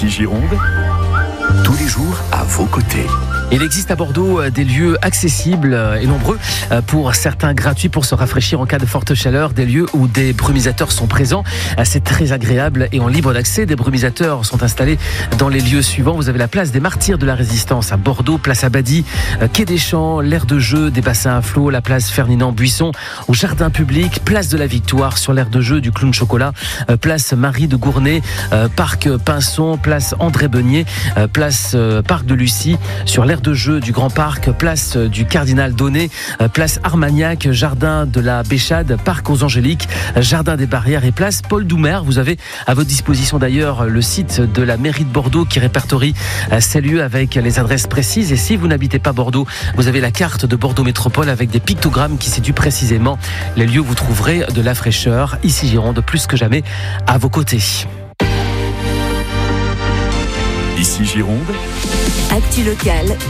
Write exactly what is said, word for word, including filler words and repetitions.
Ici Gironde, tous les jours à vos côtés. Il existe à Bordeaux des lieux accessibles et nombreux, pour certains gratuits pour se rafraîchir en cas de forte chaleur, des lieux où des brumisateurs sont présents. C'est très agréable et en libre d'accès. Des brumisateurs sont installés dans les lieux suivants. Vous avez la place des Martyrs de la Résistance à Bordeaux, place Abadie, quai des Champs, l'aire de jeu des bassins à flot, la place Ferdinand Buisson, au jardin public, place de la Victoire sur l'aire de jeu du Clown Chocolat, place Marie de Gournay, parc Pinson, place André Beugnet, place Parc de Lucie, sur l'aire de jeu du Grand Parc, place du Cardinal Donnet, place Armagnac, jardin de la Béchade, parc aux Angéliques, jardin des Barrières et place Paul Doumer. Vous avez à votre disposition d'ailleurs le site de la mairie de Bordeaux qui répertorie ces lieux avec les adresses précises. Et si vous n'habitez pas Bordeaux, vous avez la carte de Bordeaux Métropole avec des pictogrammes qui situent précisément les lieux où vous trouverez de la fraîcheur. Ici Gironde, plus que jamais à vos côtés. Ici Gironde, Actu locale